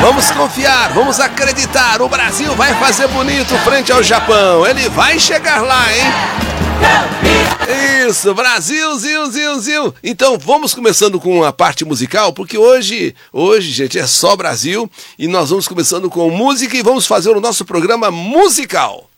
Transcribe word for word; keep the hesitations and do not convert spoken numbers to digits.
Vamos confiar, vamos acreditar. O Brasil vai fazer bonito frente ao Japão. Ele vai chegar lá, hein? Isso, Brasil, zil, zil, zil. Então vamos começando com a parte musical, porque hoje, hoje, gente, é só Brasil. E nós vamos começando com música e vamos fazer o nosso programa musical.